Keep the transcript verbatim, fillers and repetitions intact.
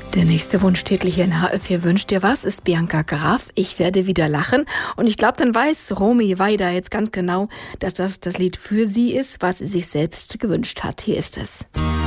Der nächste Wunschtitel hier in H F vier Wünscht dir was ist Bianca Graf, Ich werde wieder lachen. Und ich glaube, dann weiß Romy Weider jetzt ganz genau, dass das das Lied für sie ist, was sie sich selbst gewünscht hat. Hier ist es.